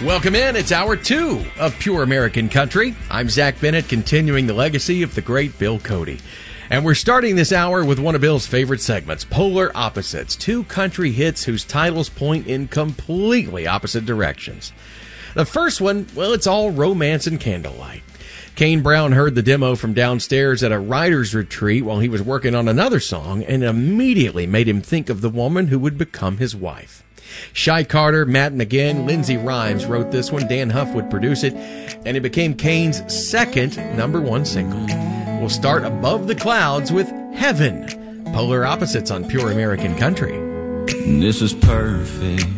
Welcome in. It's hour 2 of Pure American Country. I'm Zach Bennett, continuing the legacy of the great Bill Cody. And we're starting this hour with one of Bill's favorite segments, Polar Opposites, 2 country hits whose titles point in completely opposite directions. The first one, well, it's all romance and candlelight. Kane Brown heard the demo from downstairs at a writer's retreat while he was working on another song, and immediately made him think of the woman who would become his wife. Shy Carter, Matt McGinn, Lindsay Rhymes wrote this one. Dan Huff would produce it, and it became Kane's second #1 single. We'll start above the clouds with Heaven. Polar Opposites on Pure American Country. This is perfect.